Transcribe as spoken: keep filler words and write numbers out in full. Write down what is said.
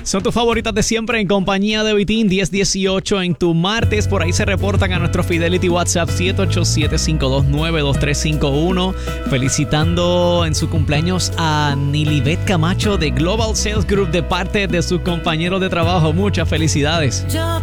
Son tus favoritas de siempre en compañía de Vitín, diez dieciocho en tu martes. Por ahí se reportan a nuestro Fidelity WhatsApp siete ocho siete, cinco dos nueve, dos tres cinco uno. Felicitando en su cumpleaños a Nilibet Camacho de Global Sales Group de parte de sus compañeros de trabajo. Muchas felicidades. Yo